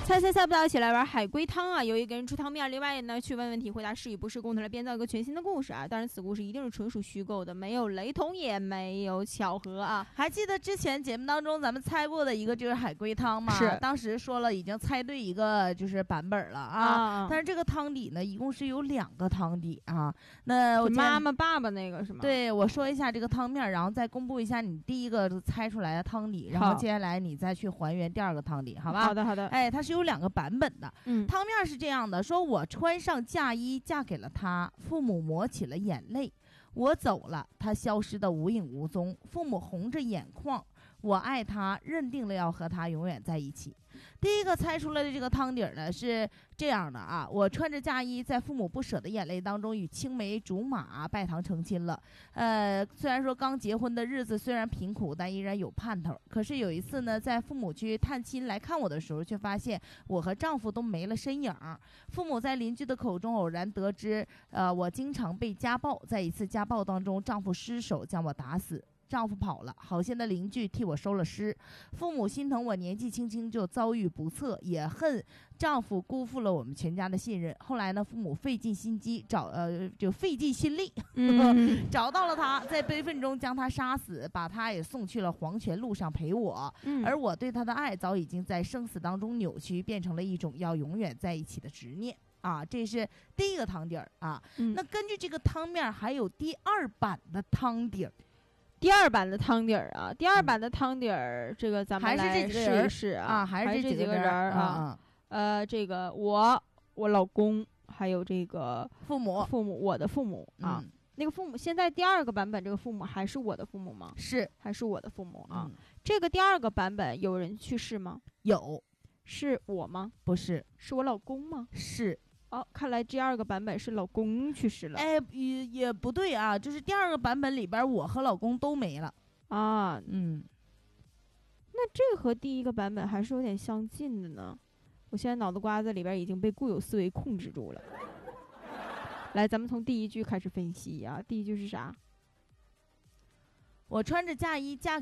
猜不到，一起来玩海龟汤啊！有一个人出汤面，另外呢去问问题，回答是与不是，共同来编造一个全新的故事啊！当然，此故事一定是纯属虚构的，没有雷同，也没有巧合啊！ 还记得之前节目当中咱们猜过的一个就是海龟汤吗？ 是， 当时说了已经猜对一个就是版本了啊。但是这个汤底呢，一共是有2个汤底啊。那我妈妈爸爸那个是吗？ 对，我说一下这个汤面，然后再公布一下你第一个猜出来的汤底，然后接下来你再去还原第2个汤底，好吧？ 好的，好的。 哎，它是有2个版本的。汤面是这样的，说我穿上嫁衣嫁给了他，父母抹起了眼泪，我走了，他消失得无影无踪，父母红着眼眶，我爱他，认定了要和他永远在一起。第一个猜出来的这个汤底呢是这样的啊，我穿着嫁衣，在父母不舍的眼泪当中与青梅竹马拜堂成亲了。虽然说刚结婚的日子虽然贫苦，但依然有盼头。可是有一次呢，在父母去探亲来看我的时候，却发现我和丈夫都没了身影。父母在邻居的口中偶然得知，我经常被家暴，在一次家暴当中，丈夫失手将我打死。丈夫跑了，好心的邻居替我收了尸。父母心疼我年纪轻轻就遭遇不测，也恨丈夫辜负了我们全家的信任。后来呢，父母费尽心机就费尽心力，找到了他，在悲愤中将他杀死，把他也送去了黄泉路上陪我。而我对他的爱早已经在生死当中扭曲，变成了一种要永远在一起的执念。啊，这是第一个汤底儿啊。那根据这个汤面，还有第2版的汤底儿。 第2版的汤底儿啊，第2版的汤底儿，这个咱们来试一试啊， 还是这几个人啊。这个我老公还有这个父母， 我的父母啊。那个父母现在第2个版本，这个父母还是我的父母吗？ 是， 还是我的父母啊。这个第2个版本有人去世吗？ 有。 是我吗？ 不是。 是我老公吗？ 是。 哦，看来第2个版本是老公去世了。 哎，也不对啊，就是第2个版本里边我和老公都没了啊。那这个和第1个版本还是有点相近的呢。我现在脑子瓜子里边已经被固有思维控制住了。来，咱们从第1句开始分析啊。第1句是啥？ 我穿着嫁衣嫁